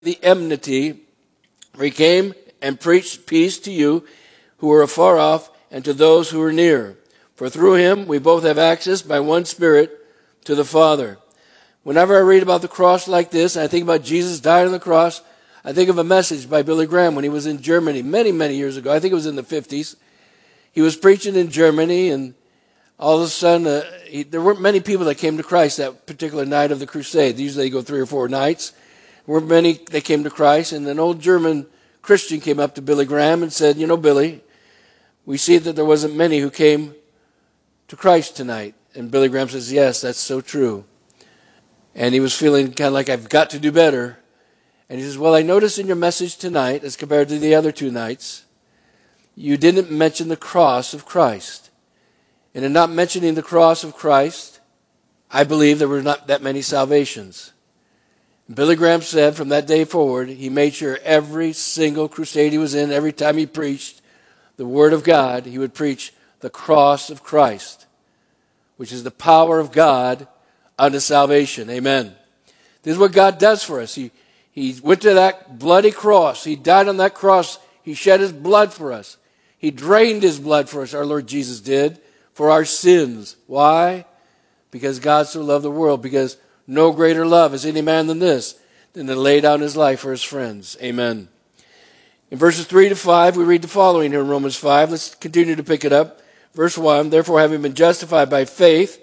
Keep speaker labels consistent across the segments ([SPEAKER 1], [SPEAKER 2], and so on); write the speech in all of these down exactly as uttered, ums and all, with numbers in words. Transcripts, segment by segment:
[SPEAKER 1] the enmity, for he came and preached peace to you who were afar off and to those who were near. For through him we both have access by one Spirit to the Father. Whenever I read about the cross like this, and I think about Jesus dying on the cross, I think of a message by Billy Graham when he was in Germany many, many years ago. I think it was in the fifties. He was preaching in Germany, and all of a sudden, uh, he, there weren't many people that came to Christ that particular night of the crusade. Usually they go three or four nights. There weren't many that came to Christ, and an old German Christian came up to Billy Graham and said, you know, Billy, we see that there wasn't many who came to Christ tonight. And Billy Graham says, yes, that's so true. And he was feeling kind of like, I've got to do better. And he says, well, I noticed in your message tonight, as compared to the other two nights, you didn't mention the cross of Christ. And in not mentioning the cross of Christ, I believe there were not that many salvations. And Billy Graham said from that day forward, he made sure every single crusade he was in, every time he preached the Word of God, he would preach the cross of Christ, which is the power of God unto salvation. Amen. This is what God does for us. He, he went to that bloody cross. He died on that cross. He shed his blood for us. He drained his blood for us, our Lord Jesus did, for our sins. Why? Because God so loved the world. Because no greater love is any man than this, than to lay down his life for his friends. Amen. In verses three to five, we read the following here in Romans five. Let's continue to pick it up. Verse one, therefore, having been justified by faith,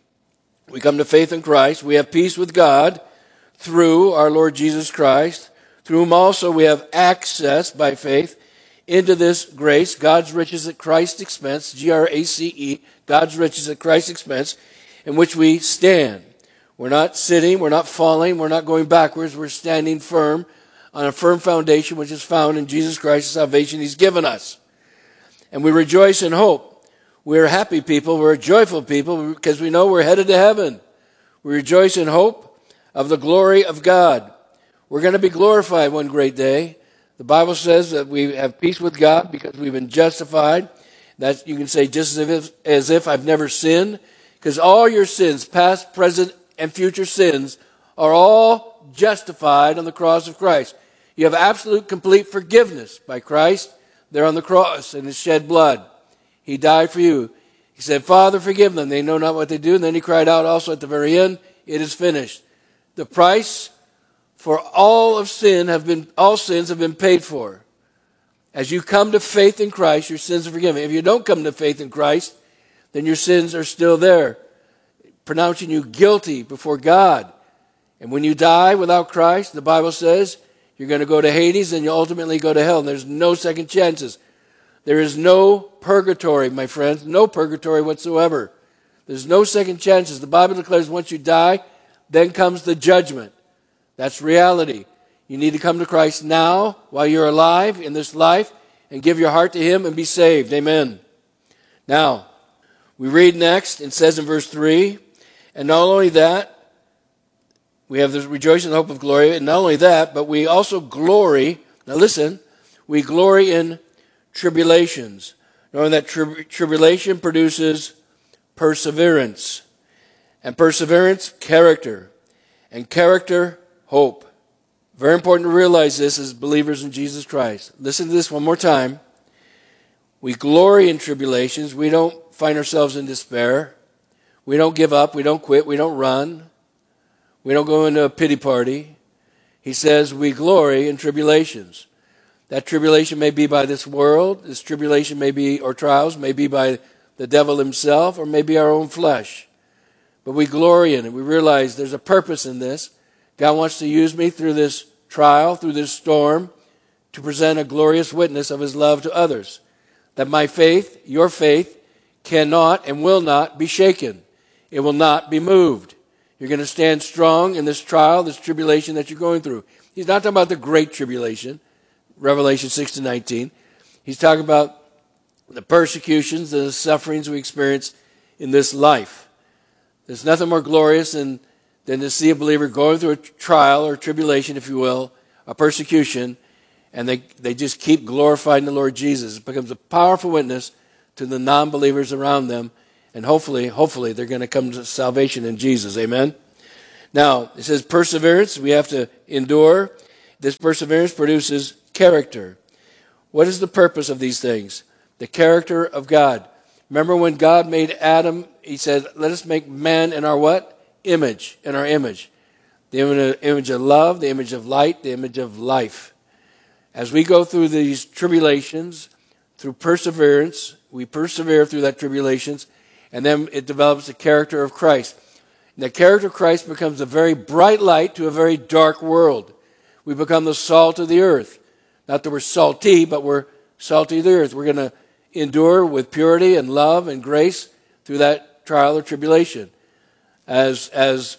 [SPEAKER 1] we come to faith in Christ. We have peace with God through our Lord Jesus Christ, through whom also we have access by faith into this grace, God's riches at Christ's expense, G R A C E, God's riches at Christ's expense, in which we stand. We're not sitting, we're not falling, we're not going backwards, we're standing firm on a firm foundation which is found in Jesus Christ's salvation he's given us. And we rejoice in hope. We're happy people, we're joyful people because we know we're headed to heaven. We rejoice in hope of the glory of God. We're going to be glorified one great day. The Bible says that we have peace with God because we've been justified. That you can say just as if, as if I've never sinned. Because all your sins, past, present, and future sins, are all justified on the cross of Christ. You have absolute, complete forgiveness by Christ there on the cross and his shed blood. He died for you. He said, Father, forgive them. They know not what they do. And then he cried out also at the very end, it is finished. The price for all of sin have been, all sins have been paid for. As you come to faith in Christ, your sins are forgiven. If you don't come to faith in Christ, then your sins are still there, pronouncing you guilty before God. And when you die without Christ, the Bible says you're going to go to Hades and you ultimately go to hell. And there's no second chances. There is no purgatory, my friends, no purgatory whatsoever. There's no second chances. The Bible declares once you die, then comes the judgment. That's reality. You need to come to Christ now while you're alive in this life and give your heart to him and be saved. Amen. Now, we read next, it says in verse three, and not only that, we have the rejoicing and hope of glory, and not only that, but we also glory, now listen, we glory in tribulations, knowing that tri- tribulation produces perseverance, and perseverance, character, and character, hope. Very important to realize this as believers in Jesus Christ. Listen to this one more time. We glory in tribulations. We don't find ourselves in despair. We don't give up. We don't quit. We don't run. We don't go into a pity party. He says we glory in tribulations. That tribulation may be by this world. This tribulation may be, or trials, may be by the devil himself, or may be our own flesh. But we glory in it. We realize there's a purpose in this. God wants to use me through this trial, through this storm, to present a glorious witness of his love to others. That my faith, your faith, cannot and will not be shaken. It will not be moved. You're going to stand strong in this trial, this tribulation that you're going through. He's not talking about the great tribulation, Revelation six to nineteen. He's talking about the persecutions and the sufferings we experience in this life. There's nothing more glorious than than to see a believer going through a trial or tribulation, if you will, a persecution, and they, they just keep glorifying the Lord Jesus. It becomes a powerful witness to the non-believers around them, and hopefully, hopefully they're going to come to salvation in Jesus. Amen? Now, it says perseverance. We have to endure. This perseverance produces character. What is the purpose of these things? The character of God. Remember when God made Adam, he said, let us make man in our what? Image, in our image. The image of love, the image of light, the image of life. As we go through these tribulations, through perseverance, we persevere through that tribulations, and then it develops the character of Christ. And the character of Christ becomes a very bright light to a very dark world. We become the salt of the earth. Not that we're salty, but we're salty of the earth. We're going to endure with purity and love and grace through that trial or tribulation. As as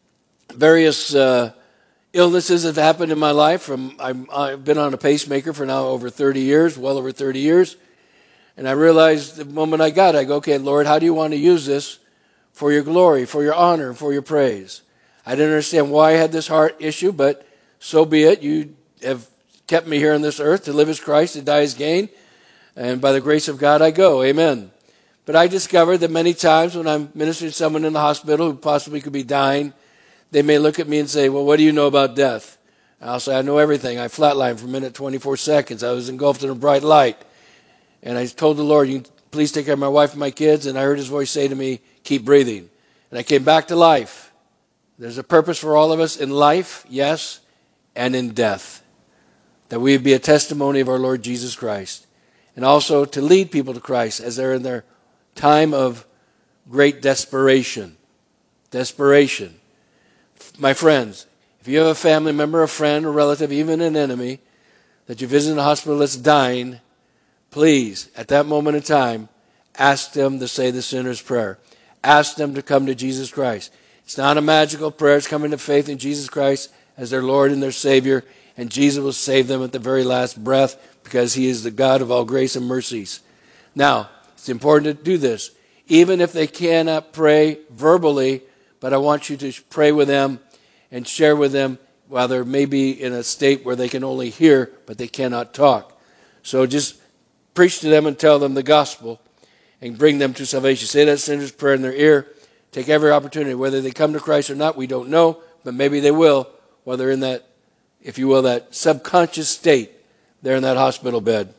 [SPEAKER 1] various uh, illnesses have happened in my life, from I'm, I've been on a pacemaker for now over thirty years, well over thirty years, and I realized the moment I got it, I go, okay, Lord, how do you want to use this for your glory, for your honor, for your praise? I didn't understand why I had this heart issue, but so be it. You have kept me here on this earth to live as Christ, to die as gain, and by the grace of God I go. Amen. But I discovered that many times when I'm ministering to someone in the hospital who possibly could be dying, they may look at me and say, well, what do you know about death? And I'll say, I know everything. I flatlined for a minute, twenty-four seconds. I was engulfed in a bright light. And I told the Lord, you please take care of my wife and my kids. And I heard his voice say to me, keep breathing. And I came back to life. There's a purpose for all of us in life, yes, and in death. That we be a testimony of our Lord Jesus Christ. And also to lead people to Christ as they're in their time of great desperation. Desperation. My friends, if you have a family member, a friend, a relative, even an enemy, that you visit in a hospital that's dying, please, at that moment in time, ask them to say the sinner's prayer. Ask them to come to Jesus Christ. It's not a magical prayer. It's coming to faith in Jesus Christ as their Lord and their Savior, and Jesus will save them at the very last breath because he is the God of all grace and mercies. Now, it's important to do this. Even if they cannot pray verbally, but I want you to pray with them and share with them while they may be in a state where they can only hear, but they cannot talk. So just preach to them and tell them the gospel and bring them to salvation. Say that sinner's prayer in their ear. Take every opportunity. Whether they come to Christ or not, we don't know, but maybe they will while they're in that, if you will, that subconscious state there in that hospital bed.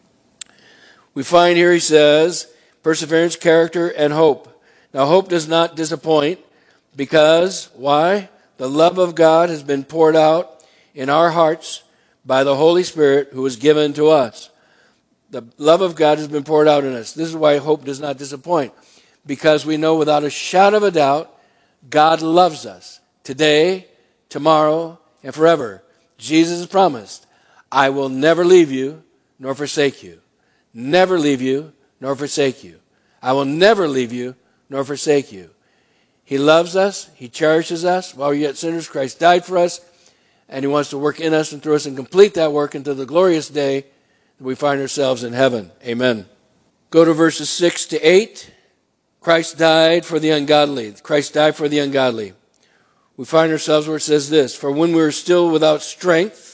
[SPEAKER 1] We find here he says, perseverance, character, and hope. Now, hope does not disappoint because, why? The love of God has been poured out in our hearts by the Holy Spirit who was given to us. The love of God has been poured out in us. This is why hope does not disappoint. Because we know without a shadow of a doubt, God loves us today, tomorrow, and forever. Jesus has promised, I will never leave you nor forsake you. Never leave you nor forsake you. I will never leave you nor forsake you. He loves us. He cherishes us. While we're yet sinners, Christ died for us. And he wants to work in us and through us and complete that work until the glorious day that we find ourselves in heaven. Amen. Go to verses six to eight. Christ died for the ungodly. Christ died for the ungodly. We find ourselves where it says this, for when we were still without strength,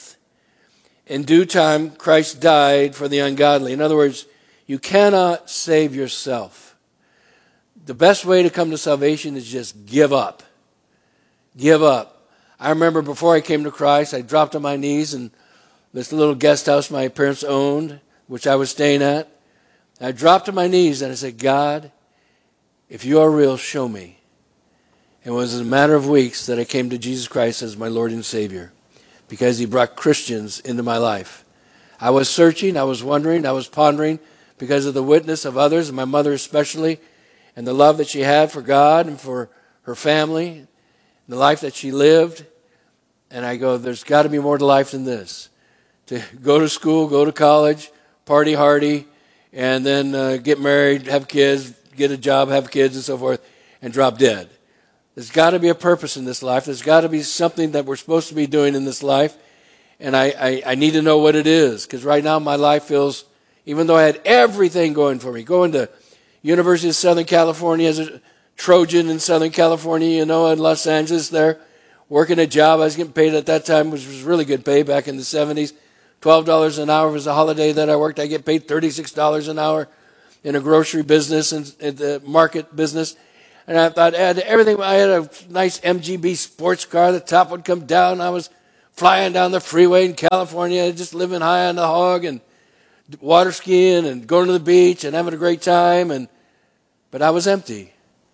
[SPEAKER 1] in due time, Christ died for the ungodly. In other words, you cannot save yourself. The best way to come to salvation is just give up. Give up. I remember before I came to Christ, I dropped on my knees in this little guest house my parents owned, which I was staying at. I dropped on my knees and I said, God, if you are real, show me. And it was in a matter of weeks that I came to Jesus Christ as my Lord and Savior, because he brought Christians into my life. I was searching, I was wondering, I was pondering because of the witness of others, and my mother especially, and the love that she had for God and for her family, and the life that she lived. And I go, there's got to be more to life than this. To go to school, go to college, party hardy, and then uh, get married, have kids, get a job, have kids, and so forth, and drop dead. There's got to be a purpose in this life. There's got to be something that we're supposed to be doing in this life. And I, I, I need to know what it is. Because right now my life feels, even though I had everything going for me, going to University of Southern California as a Trojan in Southern California, you know, in Los Angeles there, working a job. I was getting paid at that time, which was really good pay back in the seventies. twelve dollars an hour was a holiday that I worked. I get paid thirty-six dollars an hour in a grocery business and in the market business. And I thought I had everything. I had a nice M G B sports car. The top would come down. I was flying down the freeway in California, just living high on the hog and water skiing and going to the beach and having a great time. And but I was empty.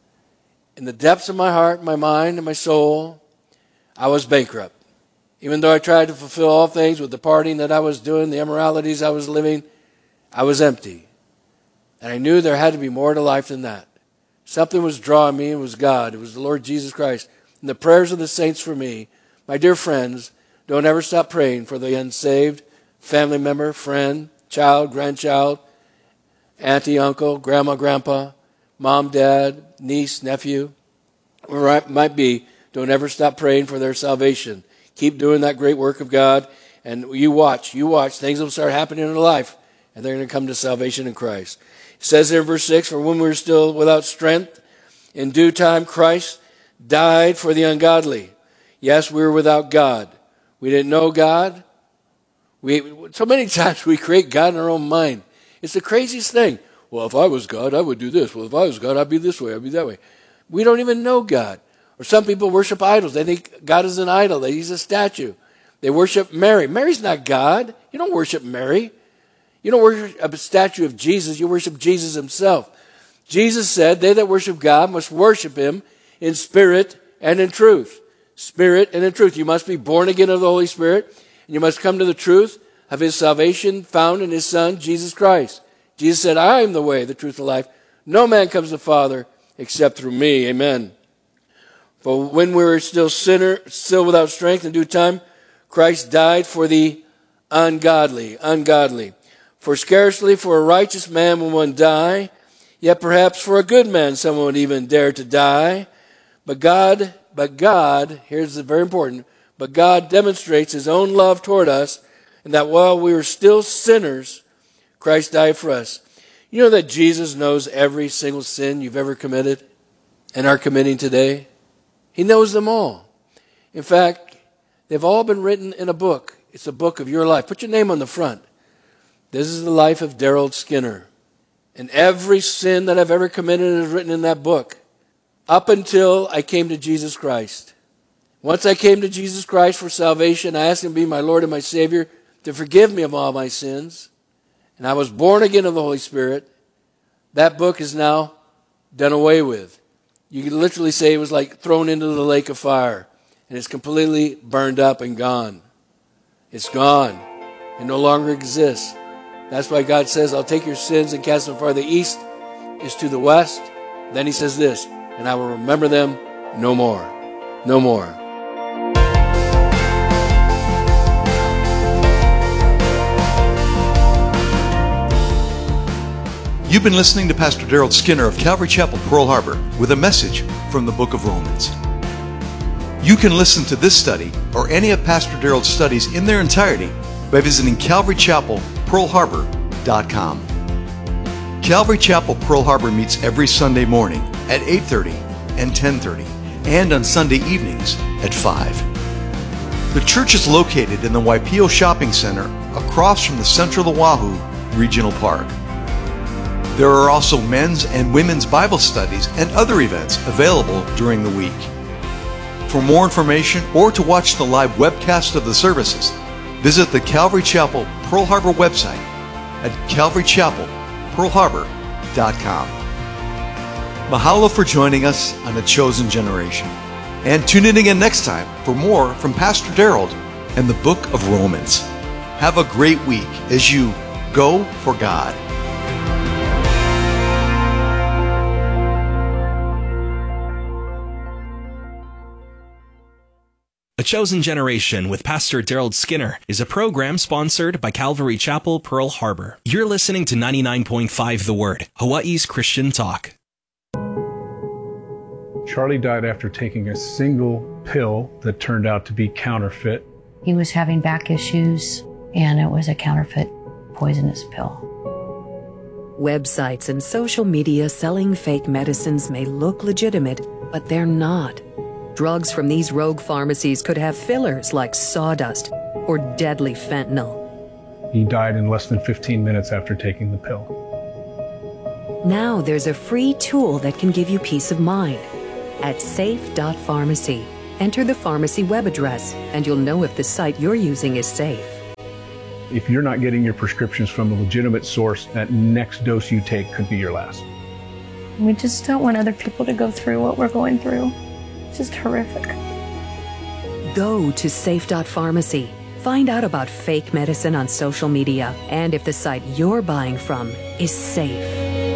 [SPEAKER 1] In the depths of my heart, my mind, and my soul, I was bankrupt. Even though I tried to fulfill all things with the partying that I was doing, the immoralities I was living, I was empty. And I knew there had to be more to life than that. Something was drawing me. It was God. It was the Lord Jesus Christ. And the prayers of the saints for me. My dear friends, don't ever stop praying for the unsaved, family member, friend, child, grandchild, auntie, uncle, grandma, grandpa, mom, dad, niece, nephew, wherever it might be. Don't ever stop praying for their salvation. Keep doing that great work of God, and you watch, you watch. Things will start happening in their life, and they're going to come to salvation in Christ. It says there in verse six, for when we were still without strength, in due time Christ died for the ungodly. Yes, we were without God. We didn't know God. We so many times we create God in our own mind. It's the craziest thing. Well, if I was God, I would do this. Well, if I was God, I'd be this way, I'd be that way. We don't even know God. Or some people worship idols. They think God is an idol. That he's a statue. They worship Mary. Mary's not God. You don't worship Mary. You don't worship a statue of Jesus. You worship Jesus himself. Jesus said, they that worship God must worship him in spirit and in truth. Spirit and in truth. You must be born again of the Holy Spirit. And you must come to the truth of his salvation found in his Son, Jesus Christ. Jesus said, I am the way, the truth, and the life. No man comes to the Father except through me. Amen. For when we were still sinner, still without strength, in due time, Christ died for the ungodly, ungodly. For scarcely for a righteous man will one die, yet perhaps for a good man someone would even dare to die. But God, but God, here's the very important, but God demonstrates his own love toward us, and that while we were still sinners, Christ died for us. You know that Jesus knows every single sin you've ever committed and are committing today? He knows them all. In fact, they've all been written in a book. It's a book of your life. Put your name on the front. This is the life of Daryl Skinner. And every sin that I've ever committed is written in that book. Up until I came to Jesus Christ. Once I came to Jesus Christ for salvation, I asked him to be my Lord and my Savior, to forgive me of all my sins. And I was born again of the Holy Spirit. That book is now done away with. You could literally say it was like thrown into the lake of fire. And it's completely burned up and gone. It's gone. It no longer exists. That's why God says, I'll take your sins and cast them far. The east is to the west. Then he says this, and I will remember them no more. No more.
[SPEAKER 2] You've been listening to Pastor Daryl Skinner of Calvary Chapel, Pearl Harbor, with a message from the book of Romans. You can listen to this study or any of Pastor Daryl's studies in their entirety by visiting calvary chapel pearl harbor dot com. Calvary Chapel, Pearl Harbor meets every Sunday morning at eight thirty and ten thirty, and on Sunday evenings at five. The church is located in the Waipio Shopping Center across from the Central Oahu Regional Park. There are also men's and women's Bible studies and other events available during the week. For more information or to watch the live webcast of the services, visit the Calvary Chapel Pearl Harbor website at calvary chapel pearl harbor dot com. Mahalo for joining us on The Chosen Generation. And tune in again next time for more from Pastor Daryl and the book of Romans. Have a great week as you go for God.
[SPEAKER 3] The Chosen Generation with Pastor Daryl Skinner is a program sponsored by Calvary Chapel, Pearl Harbor. You're listening to ninety-nine point five The Word, Hawaii's Christian talk.
[SPEAKER 4] Charlie died after taking a single pill that turned out to be counterfeit.
[SPEAKER 5] He was having back issues, and it was a counterfeit poisonous pill.
[SPEAKER 6] Websites and social media selling fake medicines may look legitimate, but they're not. Drugs from these rogue pharmacies could have fillers like sawdust or deadly fentanyl.
[SPEAKER 4] He died in less than fifteen minutes after taking the pill.
[SPEAKER 6] Now there's a free tool that can give you peace of mind. At safe dot pharmacy, Enter the pharmacy web address, and you'll know if the site you're using is safe.
[SPEAKER 4] If you're not getting your prescriptions from a legitimate source, that next dose you take could be your last.
[SPEAKER 7] We just don't want other people to go through what we're going through. It's just horrific.
[SPEAKER 6] Go to safe dot pharmacy. Find out about fake medicine on social media and if the site you're buying from is safe.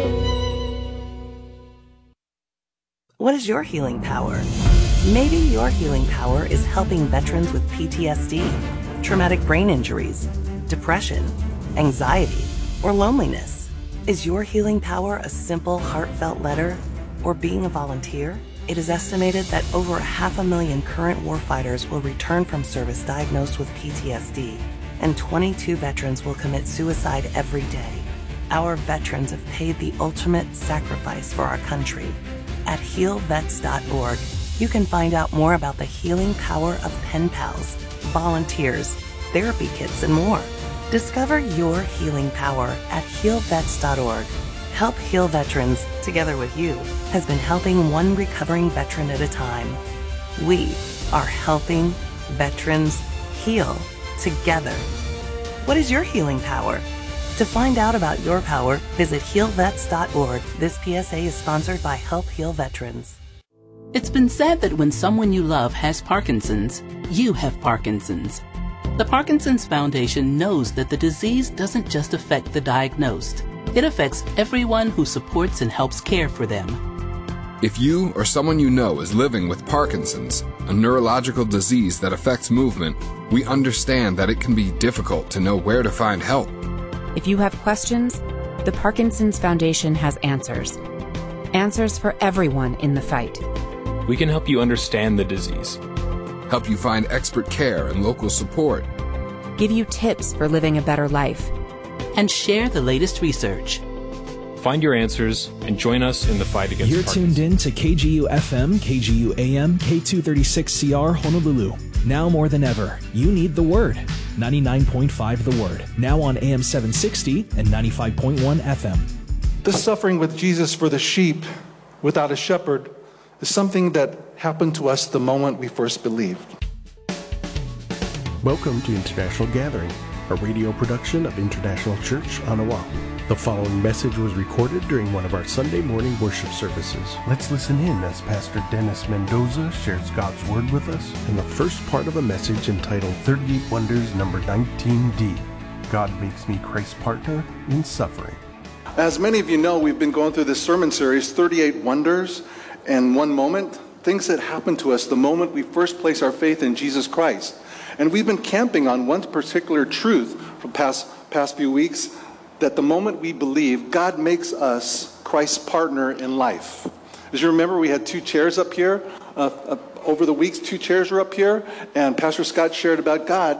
[SPEAKER 8] What is your healing power? Maybe your healing power is helping veterans with P T S D, traumatic brain injuries, depression, anxiety, or loneliness. Is your healing power a simple, heartfelt letter or being a volunteer? It is estimated that over half a million current warfighters will return from service diagnosed with P T S D, and twenty-two veterans will commit suicide every day. Our veterans have paid the ultimate sacrifice for our country. At heal vets dot org, you can find out more about the healing power of pen pals, volunteers, therapy kits, and more. Discover your healing power at heal vets dot org. Help Heal Veterans, together with you, has been helping one recovering veteran at a time. We are helping veterans heal together. What is your healing power? To find out about your power, visit heal vets dot org. This P S A is sponsored by Help Heal Veterans.
[SPEAKER 9] It's been said that when someone you love has Parkinson's, you have Parkinson's. The Parkinson's Foundation knows that the disease doesn't just affect the diagnosed. It affects everyone who supports and helps care for them.
[SPEAKER 10] If you or someone you know is living with Parkinson's, a neurological disease that affects movement, we understand that it can be difficult to know where to find help.
[SPEAKER 11] If you have questions, the Parkinson's Foundation has answers. Answers for everyone in the fight.
[SPEAKER 12] We can help you understand the disease,
[SPEAKER 10] help you find expert care and local support,
[SPEAKER 11] give you tips for living a better life,
[SPEAKER 9] and share the latest research.
[SPEAKER 12] Find your answers and join us in the fight against
[SPEAKER 3] You're
[SPEAKER 12] Parkinson's.
[SPEAKER 3] tuned in to K G U F M, K G U A M, K two thirty-six C R Honolulu. Now more than ever, you need the Word. ninety-nine point five The Word. Now on A M seven sixty and ninety-five point one F M.
[SPEAKER 13] The suffering with Jesus for the sheep without a shepherd is something that happened to us the moment we first believed.
[SPEAKER 14] Welcome to International Gathering, a radio production of International Church on Oahu. The following message was recorded during one of our Sunday morning worship services. Let's listen in as Pastor Dennis Mendoza shares God's Word with us in the first part of a message entitled thirty-eight Wonders, number nineteen D. God makes me Christ's partner in suffering.
[SPEAKER 13] As many of you know, we've been going through this sermon series, thirty-eight Wonders and One Moment, things that happen to us the moment we first place our faith in Jesus Christ. And we've been camping on one particular truth for the past, past few weeks, that the moment we believe, God makes us Christ's partner in life. As you remember, we had two chairs up here. Uh, uh, over the weeks, two chairs were up here, and Pastor Scott shared about God.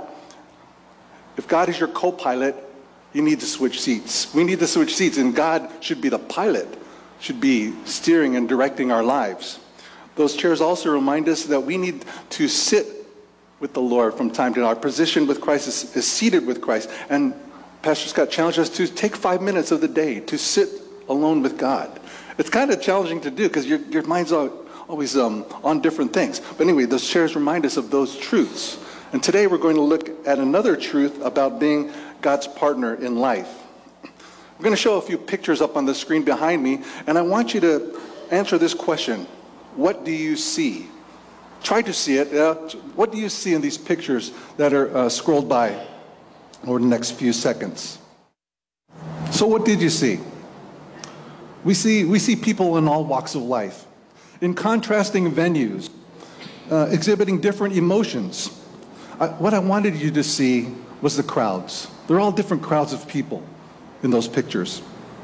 [SPEAKER 13] If God is your co-pilot, you need to switch seats. We need to switch seats, and God should be the pilot, should be steering and directing our lives. Those chairs also remind us that we need to sit with the Lord from time to time. Our position with Christ is, is seated with Christ. And Pastor Scott challenged us to take five minutes of the day to sit alone with God. It's kind of challenging to do because your, your mind's always um, on different things. But anyway, those chairs remind us of those truths. And today we're going to look at another truth about being God's partner in life. I'm going to show a few pictures up on the screen behind me, and I want you to answer this question. What do you see? Try to see it. Uh, what do you see in these pictures that are uh, scrolled by over the next few seconds? So what did you see? We see, we see people in all walks of life, in contrasting venues, uh, exhibiting different emotions. I, what I wanted you to see was the crowds. They're all different crowds of people in those pictures.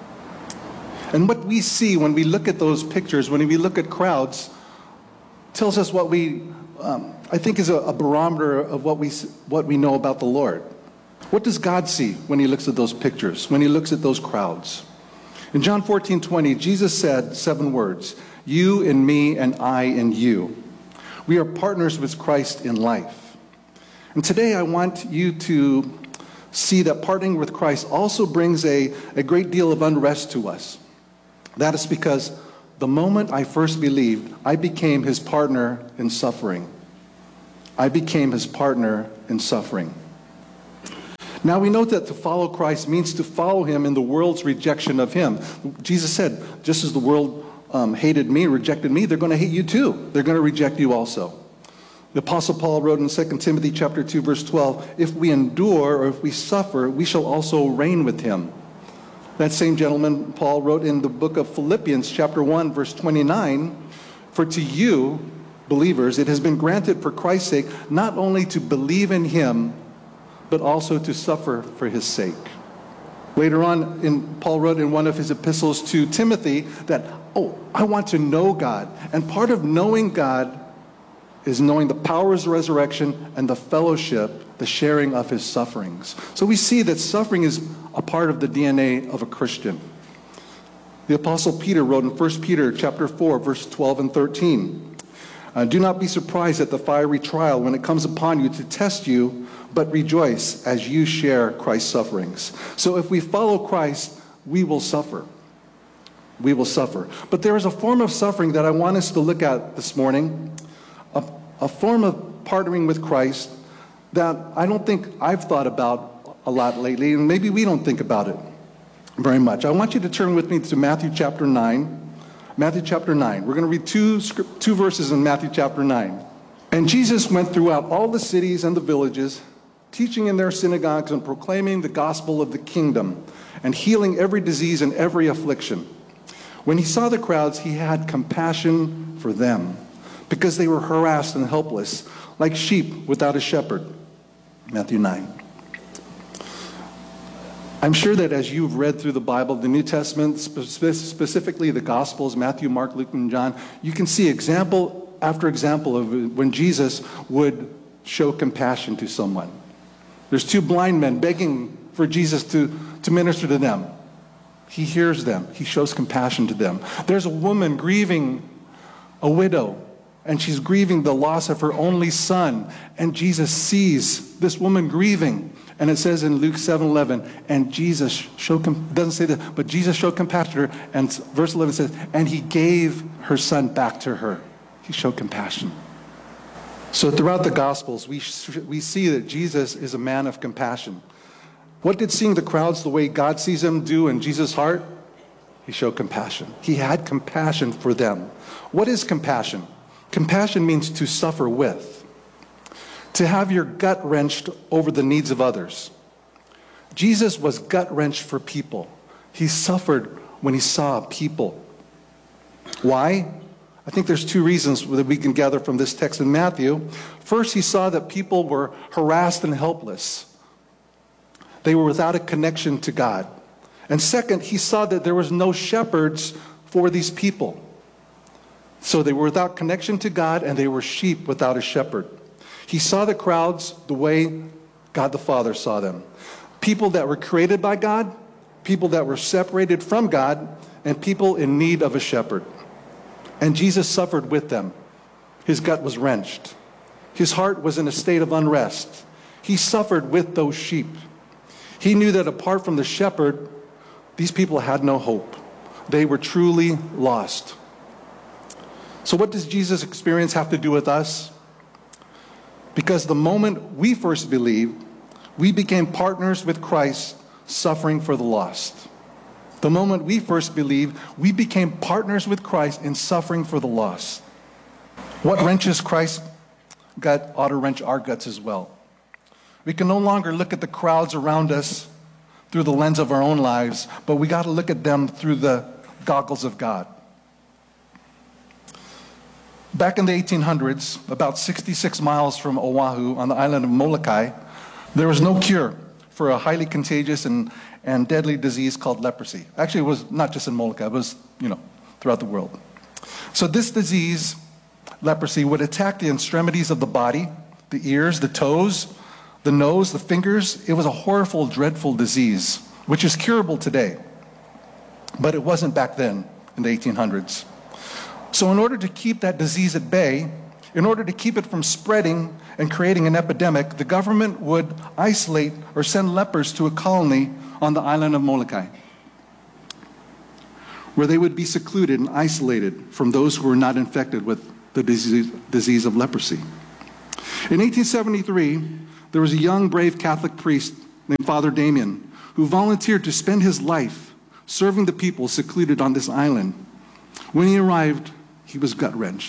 [SPEAKER 13] And what we see when we look at those pictures, when we look at crowds, tells us what we, um, I think, is a, a barometer of what we, what we know about the Lord. What does God see when he looks at those pictures, when he looks at those crowds? In John fourteen twenty, Jesus said seven words, you in me and I in you. We are partners with Christ in life. And today I want you to see that partnering with Christ also brings a, a great deal of unrest to us. That is because the moment I first believed, I became his partner in suffering. I became his partner in suffering. Now we note that to follow Christ means to follow him in the world's rejection of him. Jesus said, just as the world um, hated me, rejected me, they're going to hate you too. They're going to reject you also. The Apostle Paul wrote in Second Timothy chapter two, verse twelve, if we endure or if we suffer, we shall also reign with him. That same gentleman, Paul, wrote in the book of Philippians chapter one, verse twenty-nine, for to you, believers, it has been granted for Christ's sake not only to believe in him, but also to suffer for his sake. Later on, in, Paul wrote in one of his epistles to Timothy that, oh, I want to know God. And part of knowing God is knowing the powers of resurrection and the fellowship, the sharing of his sufferings. So we see that suffering is a part of the D N A of a Christian. The Apostle Peter wrote in First Peter chapter four, verse twelve and thirteen, uh, do not be surprised at the fiery trial when it comes upon you to test you, but rejoice as you share Christ's sufferings. So if we follow Christ, we will suffer. We will suffer. But there is a form of suffering that I want us to look at this morning, a, a form of partnering with Christ that I don't think I've thought about a lot lately, and maybe we don't think about it very much. I want you to turn with me to Matthew chapter nine. Matthew chapter nine. We're going to read two, script, two verses in Matthew chapter nine. And Jesus went throughout all the cities and the villages, teaching in their synagogues and proclaiming the gospel of the kingdom, and healing every disease and every affliction. When he saw the crowds, he had compassion for them, because they were harassed and helpless, like sheep without a shepherd. Matthew nine. I'm sure that as you've read through the Bible, the New Testament, specifically the Gospels, Matthew, Mark, Luke, and John, you can see example after example of when Jesus would show compassion to someone. There's two blind men begging for Jesus to, to minister to them. He hears them. He shows compassion to them. There's a woman grieving, a widow, and she's grieving the loss of her only son. And Jesus sees this woman grieving. And it says in Luke seven eleven, and Jesus showed, it doesn't say that, but Jesus showed compassion to her. And verse eleven says, and he gave her son back to her. He showed compassion. So throughout the Gospels, we, we see that Jesus is a man of compassion. What did seeing the crowds the way God sees them do in Jesus' heart? He showed compassion. He had compassion for them. What is compassion? Compassion means to suffer with. To have your gut wrenched over the needs of others. Jesus was gut wrenched for people. He suffered when he saw people. Why? I think there's two reasons that we can gather from this text in Matthew. First, he saw that people were harassed and helpless. They were without a connection to God. And second, he saw that there was no shepherds for these people. So they were without connection to God, and they were sheep without a shepherd. He saw the crowds the way God the Father saw them. People that were created by God, people that were separated from God, and people in need of a shepherd. And Jesus suffered with them. His gut was wrenched. His heart was in a state of unrest. He suffered with those sheep. He knew that apart from the shepherd, these people had no hope. They were truly lost. So what does Jesus' experience have to do with us? Because the moment we first believed, we became partners with Christ suffering for the lost. The moment we first believed, we became partners with Christ in suffering for the lost. What wrenches Christ's gut ought to wrench our guts as well. We can no longer look at the crowds around us through the lens of our own lives, but we got to look at them through the goggles of God. Back in the eighteen hundreds, about sixty-six miles from Oahu on the island of Molokai, there was no cure for a highly contagious and, and deadly disease called leprosy. Actually, it was not just in Molokai, it was, you know, throughout the world. So this disease, leprosy, would attack the extremities of the body, the ears, the toes, the nose, the fingers. It was a horrible, dreadful disease, which is curable today. But it wasn't back then in the eighteen hundreds. So in order to keep that disease at bay, in order to keep it from spreading and creating an epidemic, the government would isolate or send lepers to a colony on the island of Molokai, where they would be secluded and isolated from those who were not infected with the disease, disease of leprosy. In eighteen seventy-three, there was a young, brave Catholic priest named Father Damien who volunteered to spend his life serving the people secluded on this island. When he arrived, he was gut-wrenched.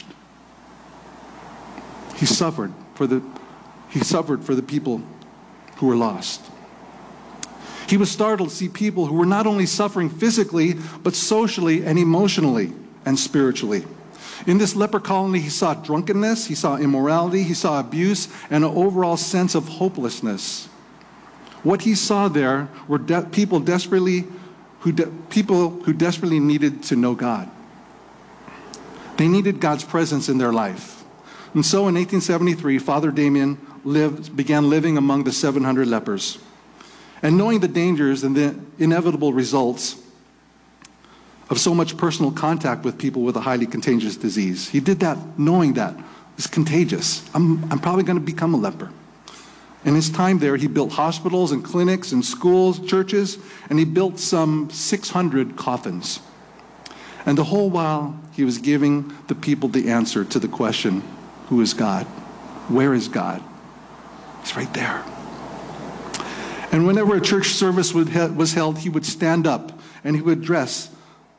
[SPEAKER 13] He suffered for the, he suffered for the people who were lost. He was startled to see people who were not only suffering physically, but socially and emotionally and spiritually. In this leper colony, he saw drunkenness, he saw immorality, he saw abuse, and an overall sense of hopelessness. What he saw there were de- people desperately, who de- people who desperately needed to know God. They needed God's presence in their life. And so in eighteen seventy-three, Father Damien lived, began living among the seven hundred lepers. And knowing the dangers and the inevitable results of so much personal contact with people with a highly contagious disease, he did that knowing that it's contagious. I'm, I'm probably going to become a leper. In his time there, he built hospitals and clinics and schools, churches, and he built some six hundred coffins. And the whole while, he was giving the people the answer to the question, who is God? Where is God? He's right there. And whenever a church service was held, he would stand up and he would address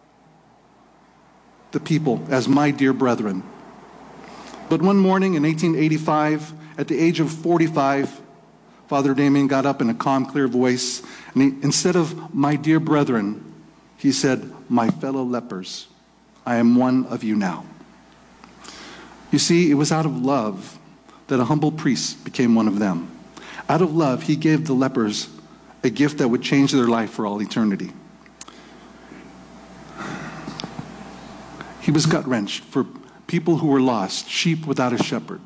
[SPEAKER 13] the people as my dear brethren. But one morning in eighteen eighty-five, at the age of forty-five, Father Damien got up in a calm, clear voice, and he, instead of my dear brethren, he said, my fellow lepers, I am one of you now. You see, it was out of love that a humble priest became one of them. Out of love, he gave the lepers a gift that would change their life for all eternity. He was gut-wrenched for people who were lost, sheep without a shepherd.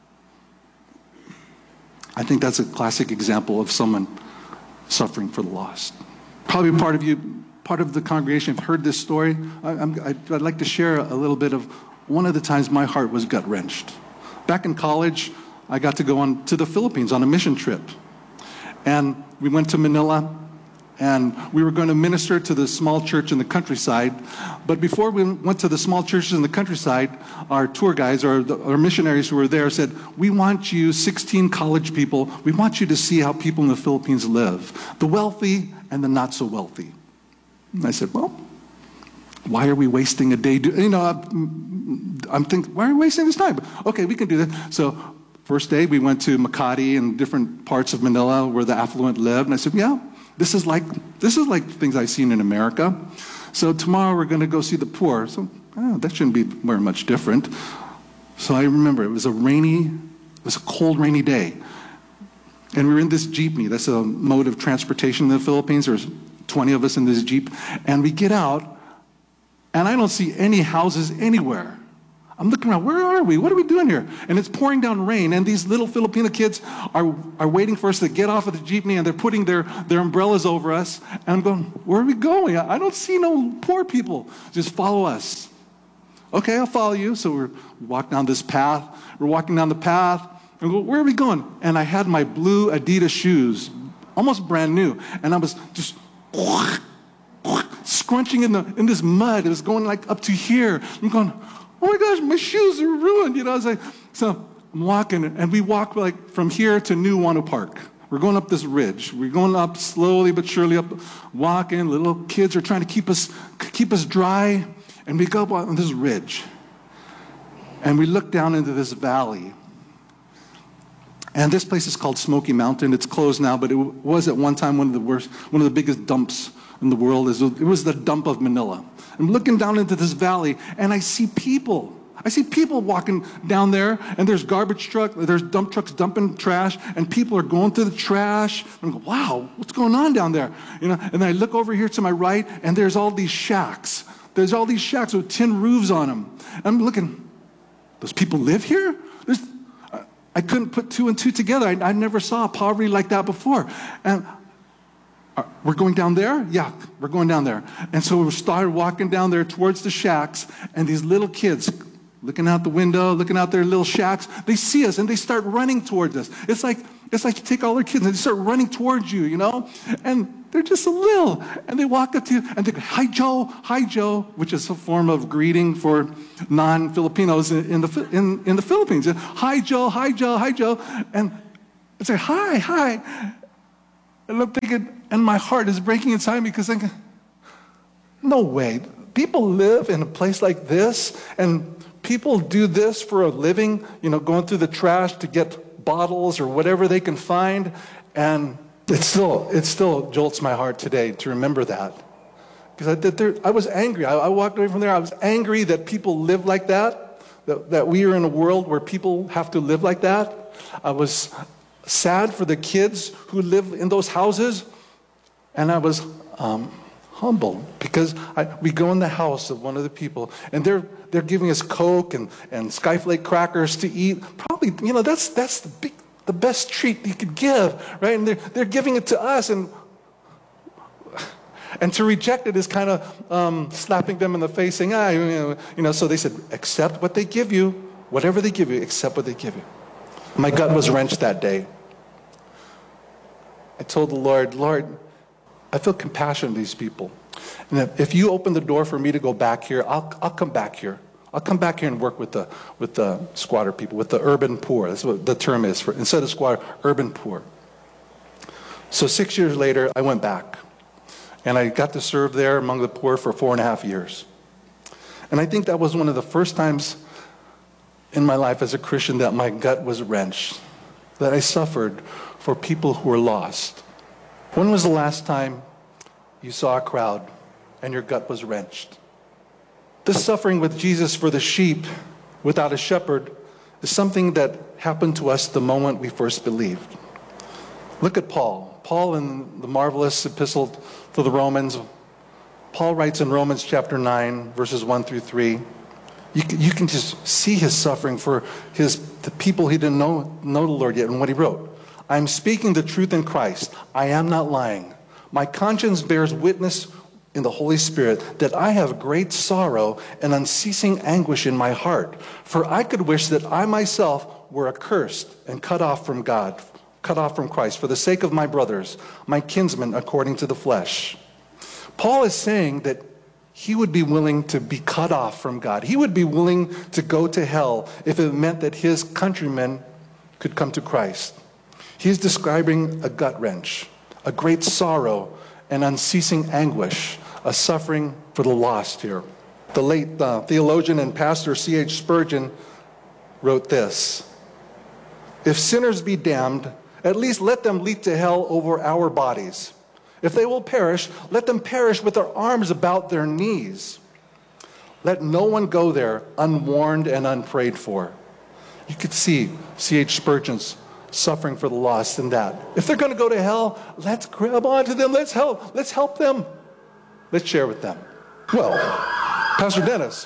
[SPEAKER 13] I think that's a classic example of someone suffering for the lost. Probably part of you, part of the congregation have heard this story. I, I'm, I'd like to share a little bit of one of the times my heart was gut-wrenched. Back in college, I got to go on to the Philippines on a mission trip. And we went to Manila, and we were going to minister to the small church in the countryside. But before we went to the small churches in the countryside, our tour guides or the, our missionaries who were there said, we want you, sixteen college people, we want you to see how people in the Philippines live, the wealthy and the not so wealthy. And I said, well, why are we wasting a day? Do, you know, I'm thinking, why are we wasting this time? Okay, we can do that. So first day, we went to Makati and different parts of Manila where the affluent lived. And I said, yeah, this is like this is like things I've seen in America. So tomorrow we're going to go see the poor. So oh, that shouldn't be very much different. So I remember it was a rainy, it was a cold, rainy day. And we were in this jeepney. That's a mode of transportation in the Philippines. There's twenty of us in this jeep. And we get out, and I don't see any houses anywhere. I'm looking around, where are we? What are we doing here? And it's pouring down rain, and these little Filipino kids are, are waiting for us to get off of the jeepney, and they're putting their, their umbrellas over us. And I'm going, where are we going? I don't see no poor people. Just follow us. Okay, I'll follow you. So we're, we walk down this path. We're walking down the path, and we go, where are we going? And I had my blue Adidas shoes, almost brand new, and I was just scrunching in the in this mud. It was going like up to here. I'm going, oh my gosh, my shoes are ruined. You know, I was like, so I'm walking, and we walk like from here to New Wano Park. We're going up this ridge. We're going up slowly but surely up, walking. Little kids are trying to keep us keep us dry, and we go up on this ridge, and we look down into this valley. And this place is called Smoky Mountain. It's closed now, but it was at one time one of the worst, one of the biggest dumps in the world. It was the dump of Manila. I'm looking down into this valley, and I see people. I see people walking down there, and there's garbage truck, there's dump trucks dumping trash, and people are going through the trash. I'm going, wow, what's going on down there? You know, and then I look over here to my right, and there's all these shacks. There's all these shacks with tin roofs on them. And I'm looking, those people live here? There's, I couldn't put two and two together. I, I never saw poverty like that before. And uh, we're going down there? Yeah, we're going down there. And so we started walking down there towards the shacks, and these little kids looking out the window, looking out their little shacks. They see us and they start running towards us. It's like it's like you take all their kids and they start running towards you, you know? And they're just a little. And they walk up to you and they go, hi, Joe, hi, Joe, which is a form of greeting for non-Filipinos in, in, the, in, in the Philippines. Hi, Joe, hi, Joe, hi, Joe. And I say, hi, hi. And I'm thinking, and my heart is breaking inside me because I'm thinking, no way. People live in a place like this, and people do this for a living, you know, going through the trash to get bottles or whatever they can find. And it still, it still jolts my heart today to remember that. Because I, did there, I was angry. I, I walked away from there. I was angry that people live like that, that, that we are in a world where people have to live like that. I was sad for the kids who live in those houses. And I was um, humbled because I, we go in the house of one of the people and they're they're giving us Coke and, and Skyflake crackers to eat. Probably, you know, that's that's the big, the best treat you could give, right? And they're they're giving it to us, and and to reject it is kind of um, slapping them in the face, saying, ah, you know, you know. So they said, accept what they give you, whatever they give you, accept what they give you. My gut was wrenched that day. I told the Lord, Lord, I feel compassion for these people. And if, if you open the door for me to go back here, I'll, I'll come back here. I'll come back here and work with the, with the squatter people, with the urban poor. That's what the term is for, instead of squatter, urban poor. So six years later, I went back. And I got to serve there among the poor for four and a half years. And I think that was one of the first times in my life as a Christian that my gut was wrenched, that I suffered for people who were lost. When was the last time you saw a crowd and your gut was wrenched? This suffering with Jesus for the sheep without a shepherd is something that happened to us the moment we first believed. Look at Paul. Paul in the marvelous epistle to the Romans. Paul writes in Romans chapter nine, verses one through three. You can, you can just see his suffering for his the people he didn't know, know the Lord yet, and what he wrote. I am speaking the truth in Christ. I am not lying. My conscience bears witness in the Holy Spirit that I have great sorrow and unceasing anguish in my heart. For I could wish that I myself were accursed and cut off from God, cut off from Christ, for the sake of my brothers, my kinsmen according to the flesh. Paul is saying that he would be willing to be cut off from God. He would be willing to go to hell if it meant that his countrymen could come to Christ. He's describing a gut wrench, a great sorrow and unceasing anguish, a suffering for the lost here. The late uh, theologian and pastor C H Spurgeon wrote this: if sinners be damned, at least let them leap to hell over our bodies. If they will perish, let them perish with their arms about their knees. Let no one go there unwarned and unprayed for. You could see C H Spurgeon's suffering for the lost in that. If they're going to go to hell, let's grab onto them. Let's help. Let's help them. Let's share with them. Well, Pastor Dennis,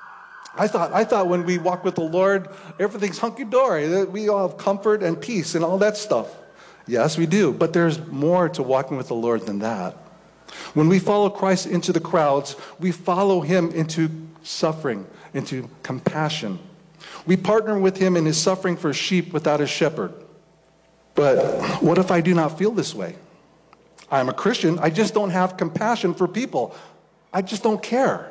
[SPEAKER 13] I thought I thought when we walk with the Lord, everything's hunky-dory. That we all have comfort and peace and all that stuff. Yes, we do. But there's more to walking with the Lord than that. When we follow Christ into the crowds, we follow him into suffering, into compassion. We partner with him in his suffering for sheep without a shepherd. But what if I do not feel this way? I'm a Christian. I just don't have compassion for people. I just don't care.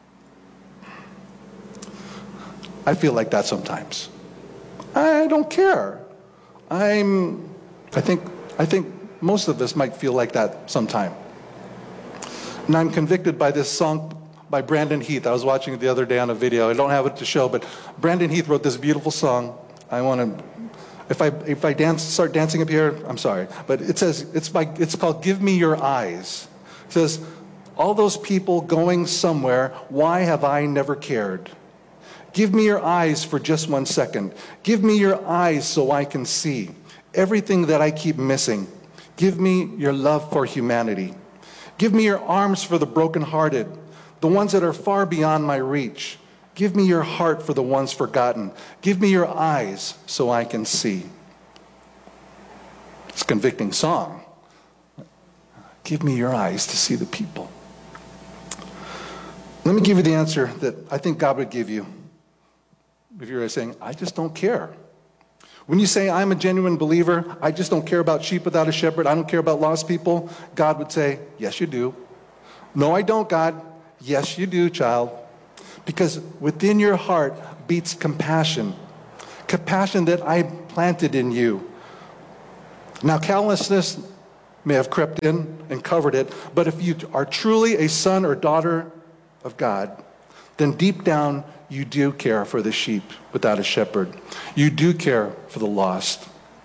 [SPEAKER 13] I feel like that sometimes. I don't care. I'm, I think, I think most of us might feel like that sometime. And I'm convicted by this song by Brandon Heath. I was watching it the other day on a video. I don't have it to show, but Brandon Heath wrote this beautiful song. I want to, if I if I dance, start dancing up here, I'm sorry. But it says, it's by, it's called Give Me Your Eyes. It says, all those people going somewhere, why have I never cared? Give me your eyes for just one second. Give me your eyes so I can see everything that I keep missing. Give me your love for humanity. Give me your arms for the brokenhearted, the ones that are far beyond my reach. Give me your heart for the ones forgotten. Give me your eyes so I can see. It's a convicting song. Give me your eyes to see the people. Let me give you the answer that I think God would give you. if you're saying, I just don't care. When you say, I'm a genuine believer, I just don't care about sheep without a shepherd, I don't care about lost people, God would say, yes, you do. No, I don't, God. Yes, you do, child. Because within your heart beats compassion. Compassion that I planted in you. Now, callousness may have crept in and covered it, but if you are truly a son or daughter of God, then deep down you do care for the sheep without a shepherd. You do care for the lost.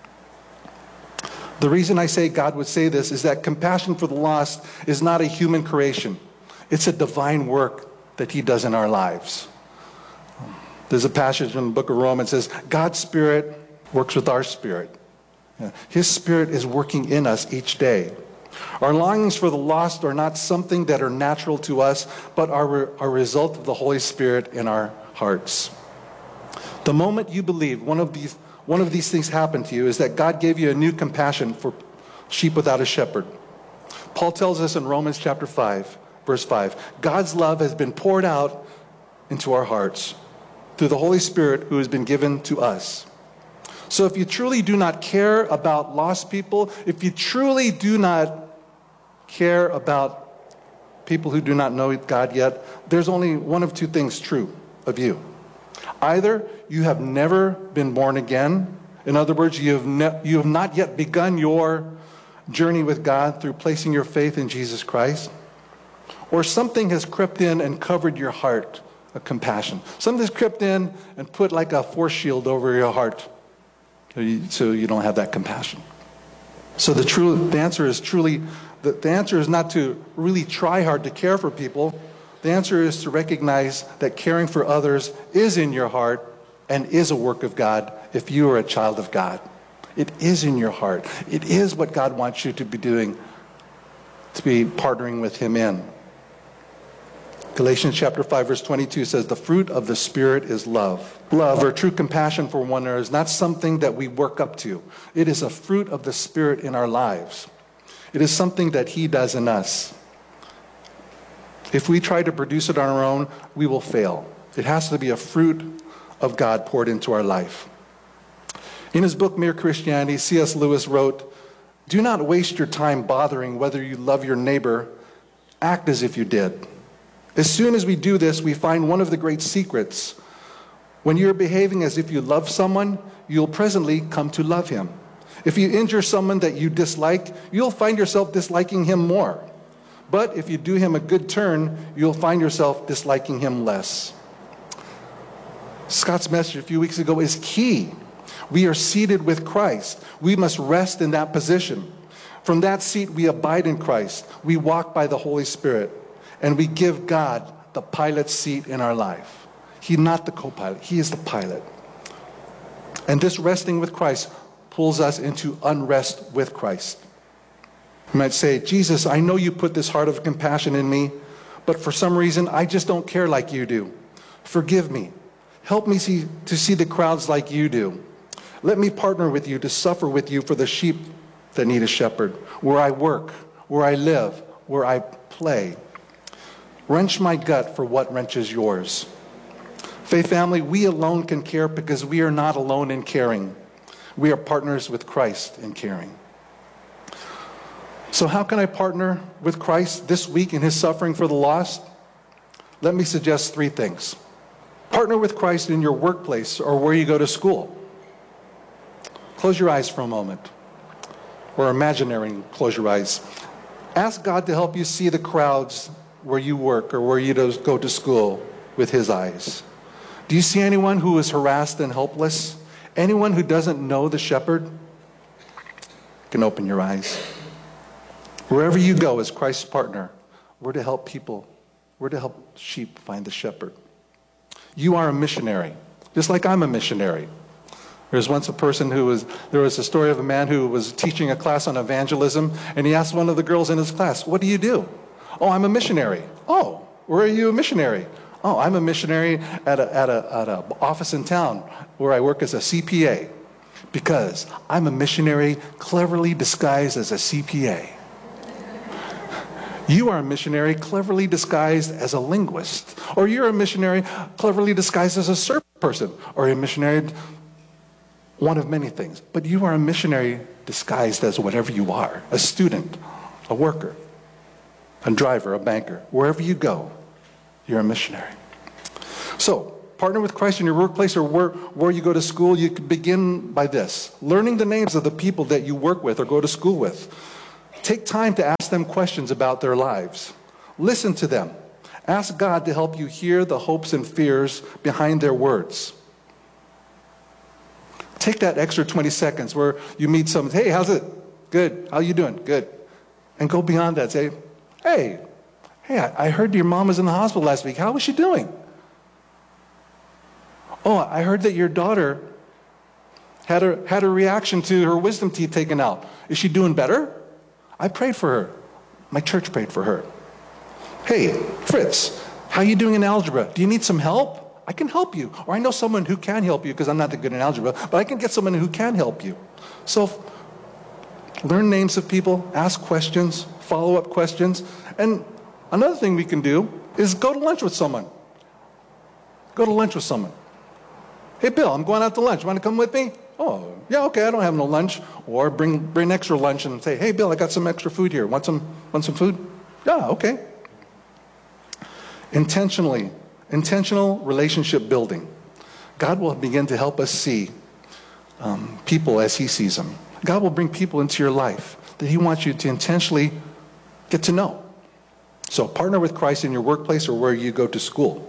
[SPEAKER 13] The reason I say God would say this is that compassion for the lost is not a human creation. It's a divine work that he does in our lives. There's a passage in the book of Romans that says, God's Spirit works with our spirit. His Spirit is working in us each day. Our longings for the lost are not something that are natural to us, but are a result of the Holy Spirit in our hearts. The moment you believe one of these, one of these things happened to you is that God gave you a new compassion for sheep without a shepherd. Paul tells us in Romans chapter five, verse five, God's love has been poured out into our hearts through the Holy Spirit who has been given to us. So if you truly do not care about lost people, if you truly do not care about people who do not know God yet, there's only one of two things true of you. Either you have never been born again. In other words, you have, ne- you have not yet begun your journey with God through placing your faith in Jesus Christ. Or something has crept in and covered your heart of compassion. Something has crept in and put like a force shield over your heart so you, so you don't have that compassion. So the true the answer is truly, the, the answer is not to really try hard to care for people. The answer is to recognize that caring for others is in your heart and is a work of God if you are a child of God. It is in your heart. It is what God wants you to be doing, to be partnering with him in. Galatians chapter five, verse twenty-two says, the fruit of the Spirit is love. Love, or true compassion for one another, is not something that we work up to. It is a fruit of the Spirit in our lives. It is something that he does in us. If we try to produce it on our own, we will fail. It has to be a fruit of God poured into our life. In his book, Mere Christianity, C S Lewis wrote, do not waste your time bothering whether you love your neighbor. Act as if you did. As soon as we do this, we find one of the great secrets. When you're behaving as if you love someone, you'll presently come to love him. If you injure someone that you dislike, you'll find yourself disliking him more. But if you do him a good turn, you'll find yourself disliking him less. Scott's message a few weeks ago is key. We are seated with Christ. We must rest in that position. From that seat, we abide in Christ. We walk by the Holy Spirit. And we give God the pilot seat in our life. He's not the co-pilot. He is the pilot. And this resting with Christ pulls us into unrest with Christ. You might say, Jesus, I know you put this heart of compassion in me, but for some reason, I just don't care like you do. Forgive me. Help me see, to see the crowds like you do. Let me partner with you to suffer with you for the sheep that need a shepherd, where I work, where I live, where I play. Wrench my gut for what wrenches yours. Faith family, we alone can care because we are not alone in caring. We are partners with Christ in caring. So how can I partner with Christ this week in his suffering for the lost? Let me suggest three things. Partner with Christ in your workplace or where you go to school. Close your eyes for a moment. Or imaginary, close your eyes. Ask God to help you see the crowds where you work or where you go to school with his eyes. Do you see anyone who is harassed and helpless? Anyone who doesn't know the shepherd? You can open your eyes. Wherever you go as Christ's partner, we're to help people. We're to help sheep find the shepherd. You are a missionary, just like I'm a missionary. There was once a person who was, there was a story of a man who was teaching a class on evangelism, and he asked one of the girls in his class, what do you do? Oh, I'm a missionary. Oh, where are you a missionary? Oh, I'm a missionary at a, at a, at a office in town where I work as a C P A because I'm a missionary cleverly disguised as a C P A. You are a missionary cleverly disguised as a linguist, or you're a missionary cleverly disguised as a serpent. person, or a missionary, one of many things. But you are a missionary disguised as whatever you are, a student, a worker, a driver, a banker. Wherever you go, you're a missionary. So, partner with Christ in your workplace or where, where you go to school. You can begin by this: learning the names of the people that you work with or go to school with. Take time to ask them questions about their lives. Listen to them. Ask God to help you hear the hopes and fears behind their words. Take that extra twenty seconds where you meet someone. Hey, how's it? Good. How you doing? Good. And go beyond that. Say, hey, hey, I heard your mom was in the hospital last week. How was she doing? Oh, I heard that your daughter had a, had a reaction to her wisdom teeth taken out. Is she doing better? I prayed for her. My church prayed for her. Hey, Fritz, how you doing in algebra? Do you need some help? I can help you. Or I know someone who can help you because I'm not that good in algebra, but I can get someone who can help you. So learn names of people, ask questions, follow-up questions. And another thing we can do is go to lunch with someone. Go to lunch with someone. Hey, Bill, I'm going out to lunch. Want to come with me? Oh, yeah, okay, I don't have no lunch. Or bring bring extra lunch and say, hey, Bill, I got some extra food here. Want some, want some food? Yeah, okay. Intentionally, intentional relationship building. God will begin to help us see um, people as He sees them. God will bring people into your life that He wants you to intentionally get to know. So partner with Christ in your workplace or where you go to school.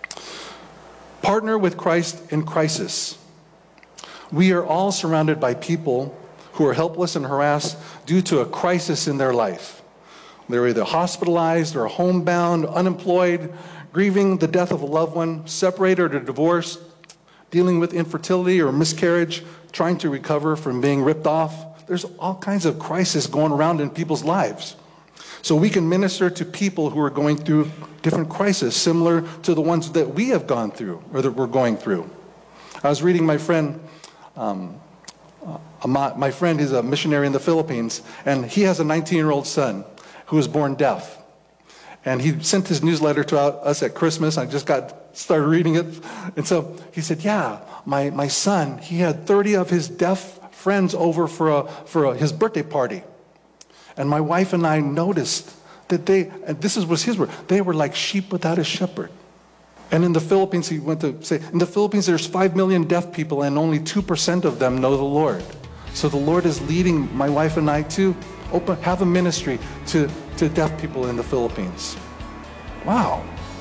[SPEAKER 13] Partner with Christ in crisis. We are all surrounded by people who are helpless and harassed due to a crisis in their life. They're either hospitalized or homebound, unemployed, grieving the death of a loved one, separated or divorced, dealing with infertility or miscarriage, trying to recover from being ripped off. There's all kinds of crises going around in people's lives. So we can minister to people who are going through different crises, similar to the ones that we have gone through or that we're going through. I was reading my friend, um, uh, my friend is a missionary in the Philippines, and he has a nineteen-year-old son who was born deaf. And he sent his newsletter to us at Christmas. I just got started reading it. And so he said, yeah, my, my son, he had thirty of his deaf friends over for, a, for a, his birthday party. And my wife and I noticed that they, and this was his word, they were like sheep without a shepherd. And in the Philippines, he went to say, in the Philippines, there's five million deaf people and only two percent of them know the Lord. So the Lord is leading my wife and I to open, have a ministry to, to deaf people in the Philippines. Wow.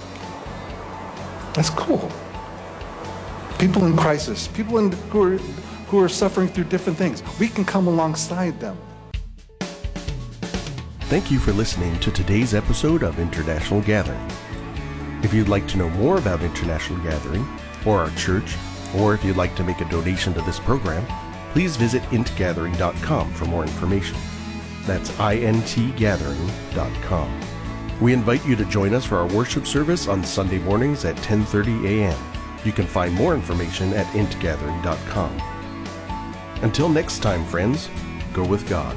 [SPEAKER 13] That's cool. People in crisis, people in, who, are, who are suffering through different things. We can come alongside them.
[SPEAKER 14] Thank you for listening to today's episode of International Gathering. If you'd like to know more about International Gathering or our church, or if you'd like to make a donation to this program, please visit int gathering dot com for more information. That's int gathering dot com. We invite you to join us for our worship service on Sunday mornings at ten thirty a m You can find more information at int gathering dot com. Until next time, friends, go with God.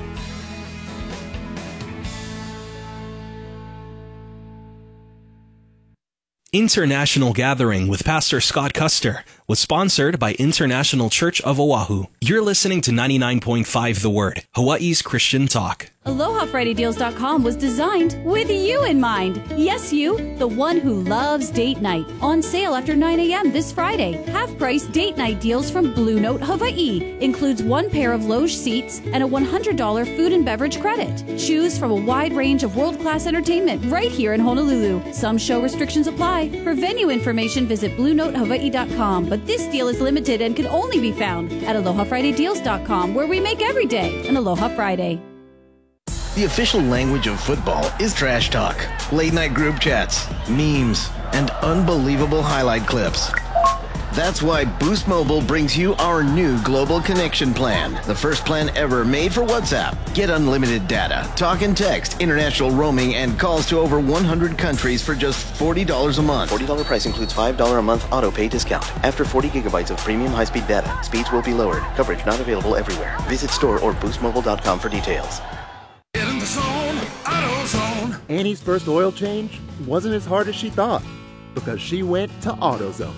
[SPEAKER 3] International Gathering with Pastor Scott Custer was sponsored by International Church of Oahu. You're listening to ninety-nine point five The Word, Hawaii's Christian talk.
[SPEAKER 15] Aloha Friday Deals dot com was designed with you in mind. Yes, you, the one who loves date night. On sale after nine a m this Friday. Half-price date night deals from Blue Note Hawaii. Includes one pair of loge seats and a one hundred dollars food and beverage credit. Choose from a wide range of world-class entertainment right here in Honolulu. Some show restrictions apply. For venue information, visit Blue Note Hawaii dot com. But this deal is limited and can only be found at Aloha Friday Deals dot com, where we make every day an Aloha Friday.
[SPEAKER 16] The official language of football is trash talk, late-night group chats, memes, and unbelievable highlight clips. That's why Boost Mobile brings you our new Global Connection Plan, the first plan ever made for WhatsApp. Get unlimited data, talk and text, international roaming, and calls to over one hundred countries for just forty dollars a month.
[SPEAKER 17] forty dollars price includes five dollars a month auto pay discount. After forty gigabytes of premium high-speed data, speeds will be lowered. Coverage not available everywhere. Visit store or boost mobile dot com for details.
[SPEAKER 18] Get in the zone, AutoZone. Annie's first oil change wasn't as hard as she thought because she went to AutoZone.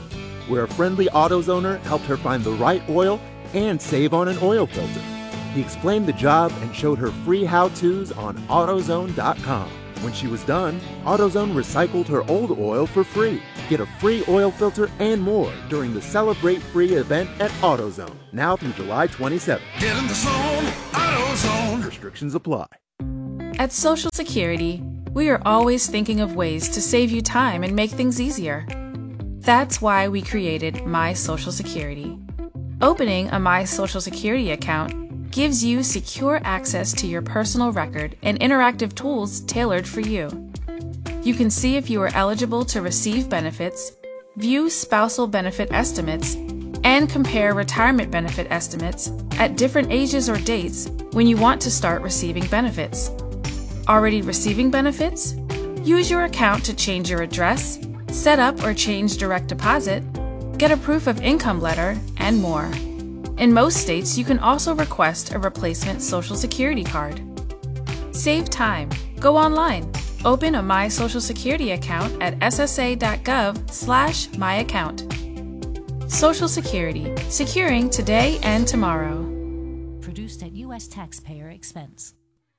[SPEAKER 19] where a friendly AutoZoner helped her find the right oil and save on an oil filter. He explained the job and showed her free how-tos on AutoZone dot com. When she was done, AutoZone recycled her old oil for free. Get a free oil filter and more during the Celebrate Free event at AutoZone, now through July twenty-seventh.
[SPEAKER 18] Get in the zone, AutoZone.
[SPEAKER 19] Restrictions apply.
[SPEAKER 20] At Social Security, we are always thinking of ways to save you time and make things easier. That's why we created My Social Security. Opening a My Social Security account gives you secure access to your personal record and interactive tools tailored for you. You can see if you are eligible to receive benefits, view spousal benefit estimates, and compare retirement benefit estimates at different ages or dates when you want to start receiving benefits. Already receiving benefits? Use your account to change your address, set up or change direct deposit, get a proof of income letter, and more. In most states, you can also request a replacement Social Security card. Save time. Go online. Open a My Social Security account at S S A dot gov slash my account. Social Security. Securing today and tomorrow.
[SPEAKER 21] Produced at U S taxpayer expense.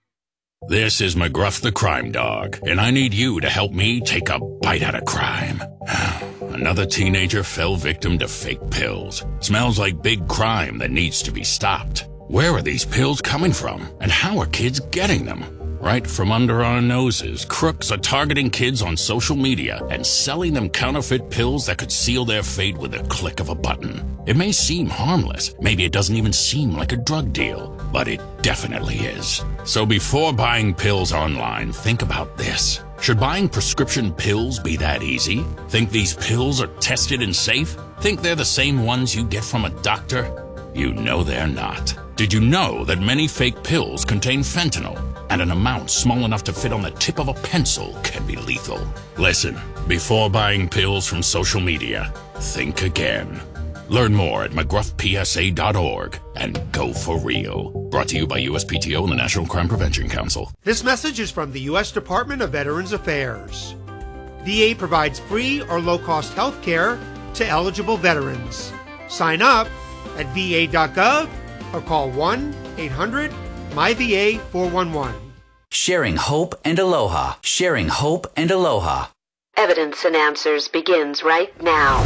[SPEAKER 22] This is McGruff the Crime Dog, and I need you to help me take a bite out of crime. Another teenager fell victim to fake pills. Smells like big crime that needs to be stopped. Where are these pills coming from, and how are kids getting them? Right from under our noses, crooks are targeting kids on social media and selling them counterfeit pills that could seal their fate with a click of a button. It may seem harmless, maybe it doesn't even seem like a drug deal, but it definitely is. So before buying pills online, think about this. Should buying prescription pills be that easy? Think these pills are tested and safe? Think they're the same ones you get from a doctor? You know they're not. Did you know that many fake pills contain fentanyl? And an amount small enough to fit on the tip of a pencil can be lethal. Listen, before buying pills from social media, think again. Learn more at McGruff P S A dot org and go for real. Brought to you by U S P T O and the National Crime Prevention Council.
[SPEAKER 23] This message is from the U S Department of Veterans Affairs. V A provides free or low-cost health care to eligible veterans. Sign up at V A dot gov or call one eight hundred M Y V A four one one.
[SPEAKER 24] Sharing hope and aloha. Sharing hope and aloha.
[SPEAKER 25] Evidence and Answers begins right now.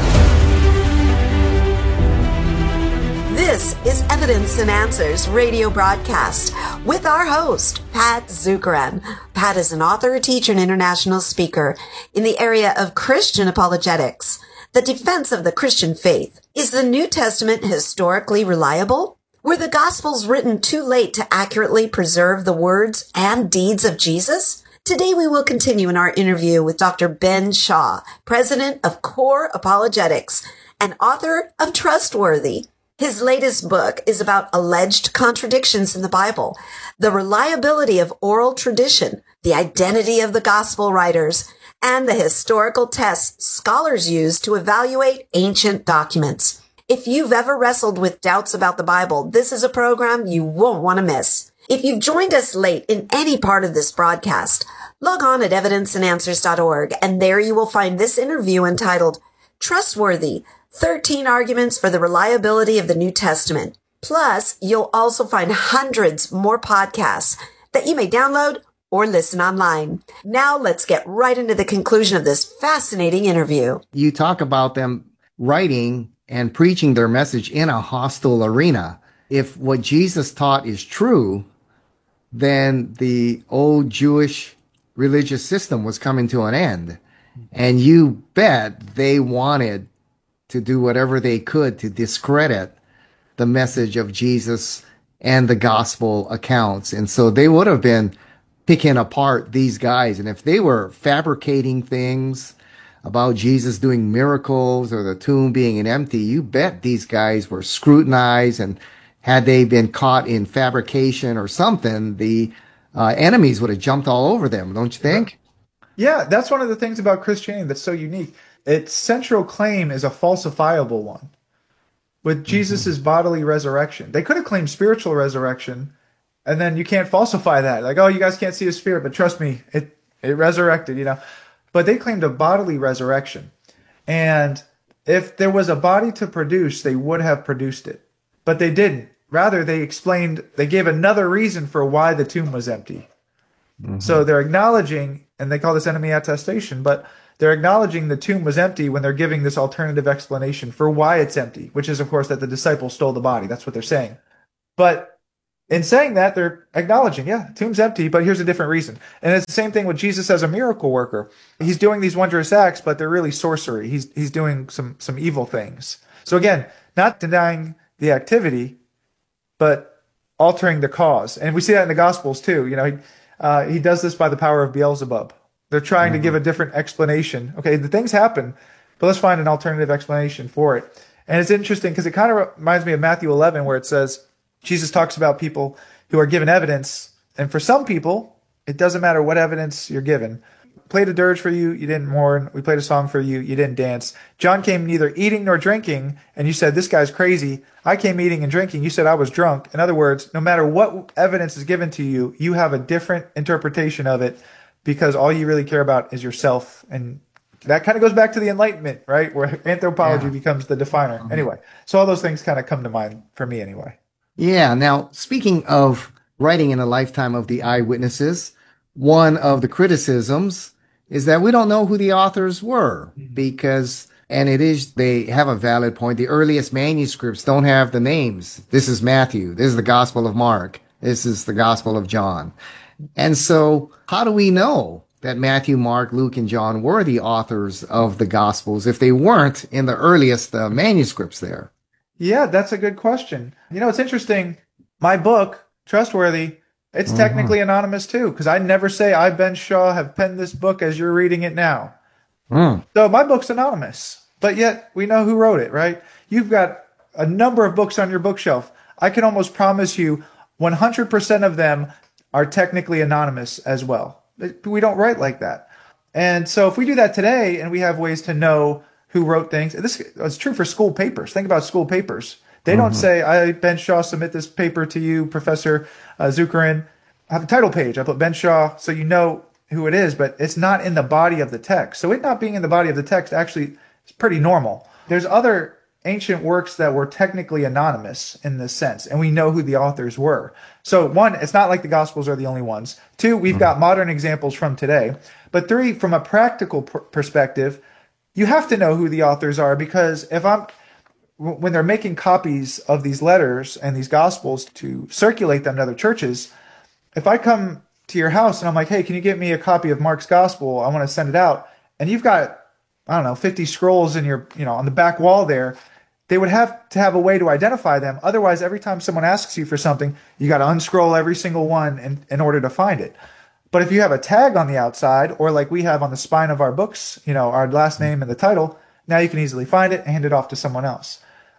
[SPEAKER 25] This is Evidence and Answers radio broadcast with our host, Pat Zukeran. Pat is an author, teacher, and international speaker in the area of Christian apologetics, the defense of the Christian faith. Is the New Testament historically reliable? Were the Gospels written too late to accurately preserve the words and deeds of Jesus? Today we will continue in our interview with Doctor Ben Shaw, president of Core Apologetics and author of Trustworthy. His latest book is about alleged contradictions in the Bible, the reliability of oral tradition, the identity of the gospel writers, and the historical tests scholars use to evaluate ancient documents. If you've ever wrestled with doubts about the Bible, this is a program you won't want to miss. If you've joined us late in any part of this broadcast, log on at evidence and answers dot org, and there you will find this interview entitled Trustworthy, thirteen Arguments for the Reliability of the New Testament. Plus, you'll also find hundreds more podcasts that you may download or listen online. Now let's get right into the conclusion of this fascinating interview.
[SPEAKER 26] You talk about them writing and preaching their message in a hostile arena. If what Jesus taught is true, then the old Jewish religious system was coming to an end. And you bet they wanted to do whatever they could to discredit the message of Jesus and the gospel accounts. And so they would have been picking apart these guys. And if they were fabricating things about Jesus doing miracles or the tomb being empty, you bet these guys were scrutinized, and had they been caught in fabrication or something, the uh, enemies would have jumped all over them, don't you think?
[SPEAKER 27] Yeah, that's one of the things about Christianity that's so unique. Its central claim is a falsifiable one. With Jesus' mm-hmm. bodily resurrection, they could have claimed spiritual resurrection, and then you can't falsify that. Like, oh, you guys can't see his spirit, but trust me, it, it resurrected, you know. But they claimed a bodily resurrection. And If there was a body to produce, they would have produced it. But they didn't. Rather, they explained, they gave another reason for why the tomb was empty. Mm-hmm. So they're acknowledging, and they call this enemy attestation, but they're acknowledging the tomb was empty when they're giving this alternative explanation for why it's empty, which is, of course, that the disciples stole the body. That's what they're saying. But in saying that, they're acknowledging, yeah, the tomb's empty, but here's a different reason. And it's the same thing with Jesus as a miracle worker. He's doing these wondrous acts, but they're really sorcery. He's he's doing some some evil things. So again, not denying the activity, but altering the cause. And we see that in the Gospels too. You know, he, uh, he does this by the power of Beelzebub. They're trying mm-hmm. to give a different explanation. Okay, the things happen, but let's find an alternative explanation for it. And it's interesting because it kind of reminds me of Matthew eleven, where it says, Jesus talks about people who are given evidence. And for some people, it doesn't matter what evidence you're given. Played a dirge for you, you didn't mourn. We played a song for you, you didn't dance. John came neither eating nor drinking, and you said, this guy's crazy. I came eating and drinking. You said I was drunk. In other words, no matter what evidence is given to you, you have a different interpretation of it because all you really care about is yourself. And that kind of goes back to the Enlightenment, right? Where anthropology yeah. becomes the definer. Mm-hmm. Anyway, so all those things kind of come to mind for me anyway.
[SPEAKER 26] Yeah. Now, speaking of writing in a lifetime of the eyewitnesses, one of the criticisms is that we don't know who the authors were because, and it is, they have a valid point. The earliest manuscripts don't have the names. This is Matthew. This is the Gospel of Mark. This is the Gospel of John. And so how do we know that Matthew, Mark, Luke, and John were the authors of the Gospels if they weren't in the earliest uh, manuscripts there?
[SPEAKER 27] Yeah, that's a good question. You know, it's interesting. My book, Trustworthy, it's mm-hmm. technically anonymous too, because I never say I, Ben Shaw, have penned this book as you're reading it now. Mm. So my book's anonymous, but yet we know who wrote it, right? You've got a number of books on your bookshelf. I can almost promise you one hundred percent of them are technically anonymous as well. We don't write like that. And so if we do that today and we have ways to know who wrote things, this is true for school papers. Think about school papers. They mm-hmm. don't say, I, Ben Shaw, submit this paper to you, Professor uh, Zuckeran. I have a title page. I put Ben Shaw so you know who it is, but it's not in the body of the text. So it not being in the body of the text actually is pretty normal. There's other ancient works that were technically anonymous in this sense, and we know who the authors were. So one, it's not like the Gospels are the only ones. Two, we've mm-hmm. got modern examples from today. But three, from a practical pr- perspective, you have to know who the authors are because if I'm... when they're making copies of these letters and these gospels to circulate them to other churches, if I come to your house and I'm like, hey, can you get me a copy of Mark's gospel? I want to send it out. And you've got, I don't know, fifty scrolls in your, you know, on the back wall there. They would have to have a way to identify them. Otherwise, every time someone asks you for something, you got to unscroll every single one in, in order to find it. But if you have a tag on the outside, or like we have on the spine of our books, you know, our last name and the title, now you can easily find it and hand it off to someone else.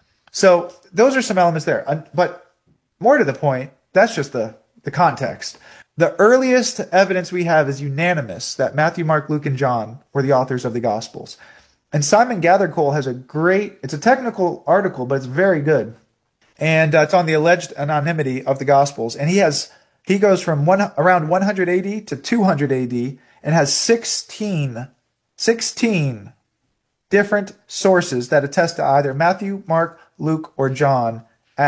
[SPEAKER 27] So those are some elements there. But more to the point, that's just the, the context. The earliest evidence we have is unanimous that Matthew, Mark, Luke, and John were the authors of the Gospels. And Simon Gathercole has a great, it's a technical article, but it's very good. And uh, it's on the alleged anonymity of the Gospels. And he has, he goes from one, around one hundred A D to two hundred A D and has sixteen, sixteen different sources that attest to either Matthew, Mark, Luke, or John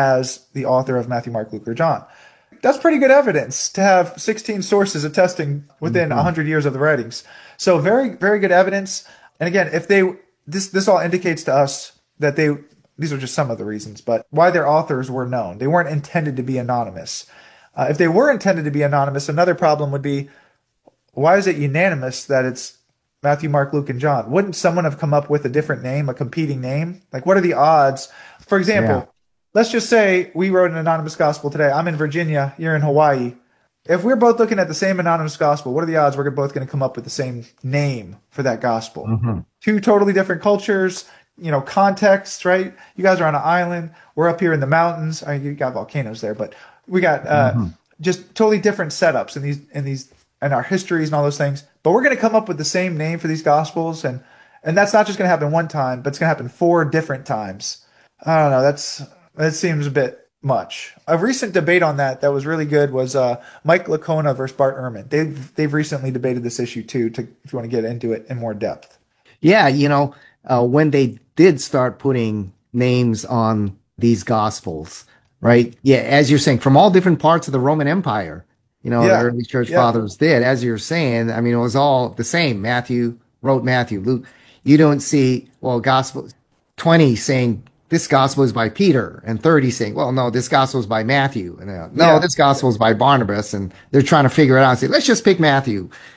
[SPEAKER 27] as the author of Matthew, Mark, Luke, or John. That's pretty good evidence to have sixteen sources attesting within mm-hmm. one hundred years of the writings. So very, very good evidence. And again, if they, this, this all indicates to us that they, these are just some of the reasons, but why their authors were known. They weren't intended to be anonymous. Uh, if they were intended to be anonymous, another problem would be, why is it unanimous that it's Matthew, Mark, Luke, and John? Wouldn't someone have come up with a different name, a competing name? Like, what are the odds? For example, yeah. let's just say we wrote an anonymous gospel today. I'm in Virginia, you're in Hawaii. If we're both looking at the same anonymous gospel, what are the odds we're both going to come up with the same name for that gospel? Mm-hmm. Two totally different cultures, you know, contexts, right? You guys are on an island. We're up here in the mountains. I mean, you got volcanoes there, but we got uh, mm-hmm. just totally different setups in these, in these, and our histories and all those things. But we're going to come up with the same name for these gospels, and and that's not just going to happen one time, but it's going to happen four different times. I don't know. That's that seems a bit much. A recent debate on that that was really good was uh, Mike Licona versus Bart Ehrman. They've they've recently debated this issue too. To if you want to get into it in more depth.
[SPEAKER 26] Yeah, you know, uh, when they did start putting names on these gospels, right? Yeah, as you're saying, from all different parts of the Roman Empire, you know,
[SPEAKER 27] Yeah.
[SPEAKER 26] the early church
[SPEAKER 27] Yeah.
[SPEAKER 26] fathers did. As you're saying, I mean, it was all the same. Matthew wrote Matthew, Luke. You don't see, well, gospel twenty saying this gospel is by Peter, and thirty saying, well, no, this gospel is by Matthew. And uh, no,
[SPEAKER 27] Yeah.
[SPEAKER 26] this gospel is by Barnabas. And they're trying to figure it out and say, let's just pick Matthew.